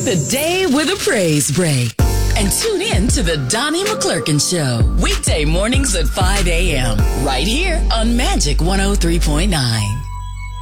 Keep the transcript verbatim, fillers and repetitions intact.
the day with a praise break. And tune in to the Donnie McClurkin Show, weekday mornings at five a.m. right here on Magic one oh three point nine.